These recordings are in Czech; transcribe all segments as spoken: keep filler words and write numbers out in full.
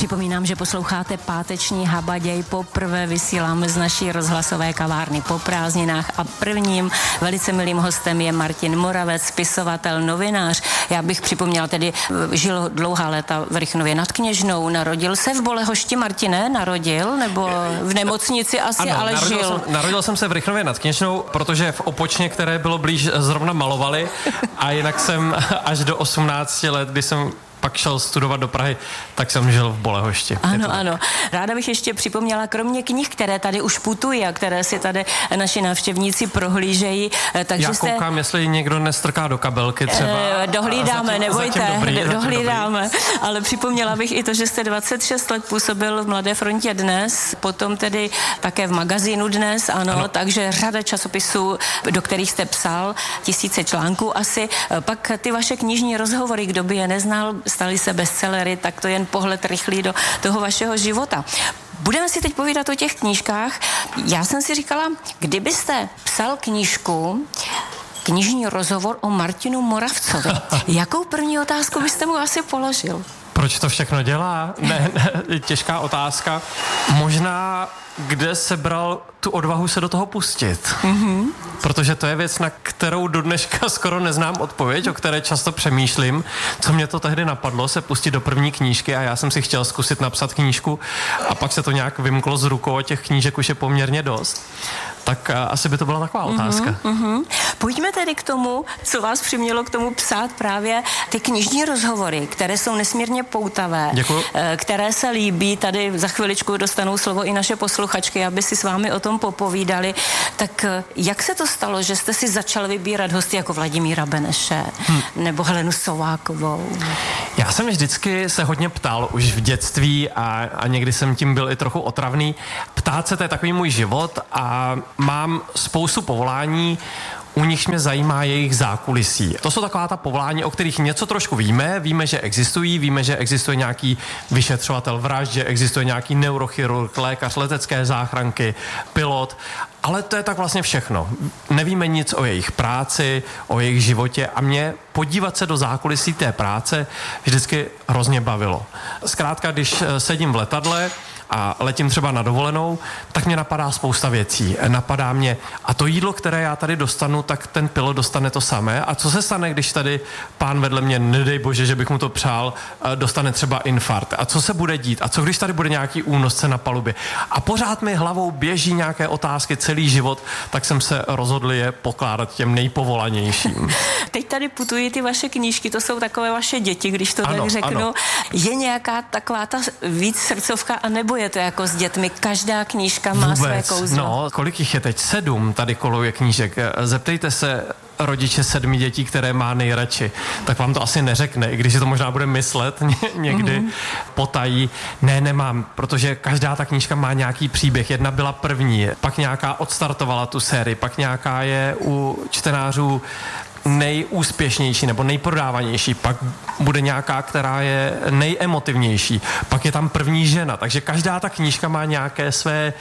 Připomínám, že posloucháte páteční Habaděj. Poprvé vysíláme z naší rozhlasové kavárny po prázdninách a prvním velice milým hostem je Martin Moravec, spisovatel, novinář. Já bych připomněla, tedy žil dlouhá léta v Rychnově nad Kněžnou, narodil se v Bolehošti, Martine, narodil, nebo v nemocnici asi, ano, ale narodil žil. Jsem, narodil jsem se v Rychnově nad Kněžnou, protože v Opočně, které bylo blíž, zrovna malovali, a jinak jsem až do osmnácti let, kdy jsem pak šel studovat do Prahy, tak jsem žil v Bolehošti. Ano, ano. Ráda bych ještě připomněla, kromě knih, které tady už putují a které si tady naši návštěvníci prohlížejí, takže Já koukám, jste... jestli někdo nestrká do kabelky třeba. E, dohlídáme, zatím, nebojte, zatím dobrý, do, dohlídáme. Ale připomněla bych i to, že jste dvacet šest let působil v Mladé frontě Dnes, potom tedy také v magazínu Dnes, ano, ano. Takže řada časopisů, do kterých jste psal, tisíce článků asi. Pak ty vaše knižní rozhovory, kdo by je neznal, staly se bestsellery, tak to jen pohled rychlý do toho vašeho života. Budeme si teď povídat o těch knížkách. Já jsem si říkala, kdybyste psal knížku, knižní rozhovor o Martinu Moravcovi, jakou první otázku byste mu asi položil? Proč to všechno dělá? Ne, ne, těžká otázka. Možná, kde sebral tu odvahu se do toho pustit. Mm-hmm. Protože to je věc, na kterou do dneška skoro neznám odpověď, o které často přemýšlím. Co mě to tehdy napadlo, se pustit do první knížky, a já jsem si chtěl zkusit napsat knížku a pak se to nějak vymklo z rukou, těch knížek už je poměrně dost. Tak uh, asi by to byla taková otázka. Mm-hmm, mm-hmm. Pojďme tedy k tomu, co vás přimělo k tomu psát právě ty knižní rozhovory, které jsou nesmírně poutavé, Děkuju. Které se líbí. Tady za chviličku dostanou slovo i naše posluchačky, aby si s vámi o tom popovídali. Tak jak se to stalo, že jste si začal vybírat hosty jako Vladimíra Beneše hmm. nebo Helenu Sovákovou? Já jsem vždycky se hodně ptal už v dětství a, a někdy jsem tím byl i trochu otravný. Ptát se, to je takový můj život a mám spoustu povolání, u nich mě zajímá jejich zákulisí. To jsou taková ta povolání, o kterých něco trošku víme, víme, že existují, víme, že existuje nějaký vyšetřovatel vražd, že existuje nějaký neurochirurg, lékař letecké záchranky, pilot, ale to je tak vlastně všechno. Nevíme nic o jejich práci, o jejich životě a mě podívat se do zákulisí té práce vždycky hrozně bavilo. Zkrátka, když sedím v letadle a letím třeba na dovolenou, tak mě napadá spousta věcí. Napadá mě, a to jídlo, které já tady dostanu, tak ten pilot dostane to samé. A co se stane, když tady pán vedle mě, nedej bože, že bych mu to přál, dostane třeba infarkt. A co se bude dít? A co když tady bude nějaký únosce na palubě? A pořád mi hlavou běží nějaké otázky celý život, tak jsem se rozhodl je pokládat těm nejpovolanějším. Teď tady putují ty vaše knížky, to jsou takové vaše děti, když to ano, tak řeknu. Ano. Je nějaká taková ta víc srdcovka, anebo je to jako s dětmi? Každá knížka má Vůbec. své kouzlo. No, kolik jich je teď? Sedm tady koluje knížek. Zeptejte se rodiče sedmi dětí, které má nejradši, tak vám to asi neřekne, i když si to možná bude myslet někdy mm-hmm. potají. Ne, nemám, protože každá ta knížka má nějaký příběh. Jedna byla první, pak nějaká odstartovala tu sérii, pak nějaká je u čtenářů nejúspěšnější nebo nejprodávanější, pak bude nějaká, která je nejemotivnější, pak je tam první žena, takže každá ta knížka má nějaké své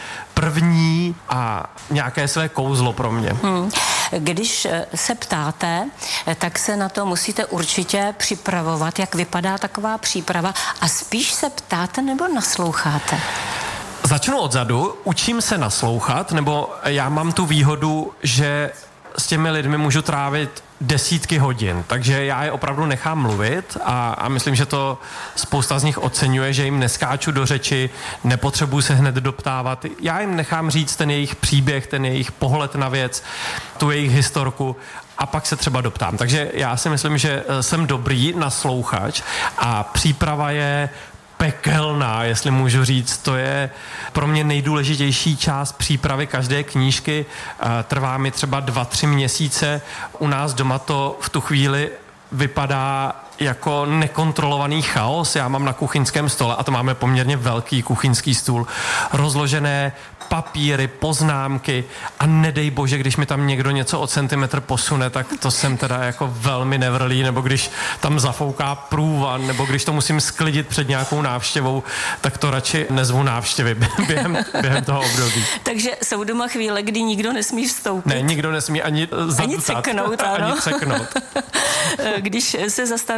první a nějaké své kouzlo pro mě. Hmm. Když se ptáte, tak se na to musíte určitě připravovat, jak vypadá taková příprava, a spíš se ptáte nebo nasloucháte? Začnu odzadu, učím se naslouchat, nebo já mám tu výhodu, že s těmi lidmi můžu trávit desítky hodin, takže já je opravdu nechám mluvit a, a myslím, že to spousta z nich oceňuje, že jim neskáču do řeči, nepotřebuji se hned doptávat. Já jim nechám říct ten jejich příběh, ten jejich pohled na věc, tu jejich historku a pak se třeba doptám. Takže já si myslím, že jsem dobrý naslouchač a příprava je pekelná, jestli můžu říct. To je pro mě nejdůležitější část přípravy každé knížky. Trvá mi třeba dva, tři měsíce. U nás doma to v tu chvíli vypadá jako nekontrolovaný chaos. Já mám na kuchyňském stole, a to máme poměrně velký kuchyňský stůl, rozložené papíry, poznámky a nedej bože, když mi tam někdo něco o centimetr posune, tak to jsem teda jako velmi nevrlý, nebo když tam zafouká průvan, nebo když to musím sklidit před nějakou návštěvou, tak to radši nezvu návštěvy během, během toho období. Takže jsou doma chvíle, kdy nikdo nesmí vstoupit? Ne, nikdo nesmí ani zadutat. Ani ceknout, ano. Ani ceknout. Když se zastaví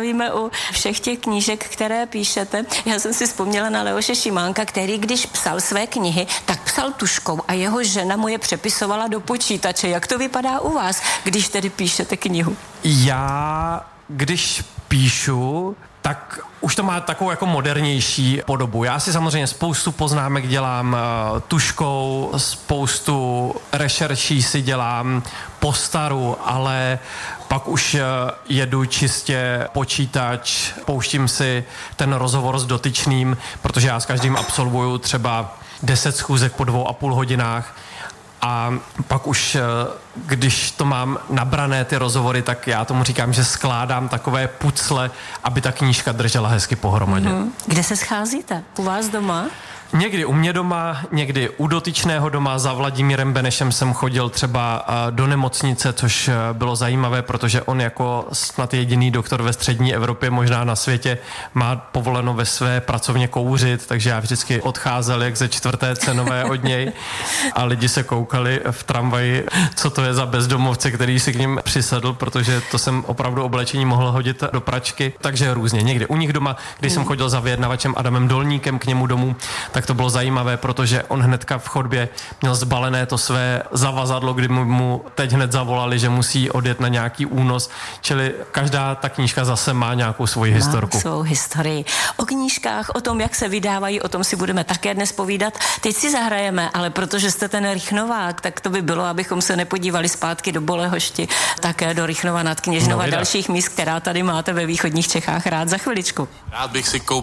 zastavíme u všech těch knížek, které píšete. Já jsem si vzpomněla na Leoše Šimánka, který když psal své knihy, tak psal tuškou a jeho žena mu je přepisovala do počítače. Jak to vypadá u vás, když tedy píšete knihu? Já, když píšu, tak už to má takovou jako modernější podobu. Já si samozřejmě spoustu poznámek dělám uh, tuškou, spoustu rešerší si dělám po staru, ale pak už uh, jedu čistě počítač, pouštím si ten rozhovor s dotyčným, protože já s každým absolvuju třeba deset schůzek po dvou a půl hodinách. A pak už, když to mám nabrané ty rozhovory, tak já tomu říkám, že skládám takové pucle, aby ta knížka držela hezky pohromadě. Mm-hmm. Kde se scházíte? U vás doma? Někdy u mě doma, někdy u dotyčného doma. Za Vladimírem Benešem jsem chodil třeba do nemocnice, což bylo zajímavé, protože on jako snad jediný doktor ve střední Evropě, možná na světě, má povoleno ve své pracovně kouřit, takže já vždycky odcházel jak ze čtvrté cenové od něj a lidi se koukali v tramvaji, co to je za bezdomovce, který si k ním přisedl, protože to jsem opravdu oblečení mohl hodit do pračky, takže různě. Někdy u nich doma, když jsem chodil za vyjednavačem Adamem Dolníkem k němu domů, tak to bylo zajímavé, protože on hnedka v chodbě měl zbalené to své zavazadlo, kdy mu teď hned zavolali, že musí odjet na nějaký únos, čili každá ta knížka zase má nějakou svoji má historku. svou historii. O knížkách, o tom, jak se vydávají, o tom si budeme také dnes povídat. Teď si zahrajeme, ale protože jste ten Rychnovák, tak to by bylo, abychom se nepodívali zpátky do Bolehošti, také do Rychnova nad Kněžnou no, a dalších míst, která tady máte ve východních Čechách rád za chviličku. Rád bych si koupil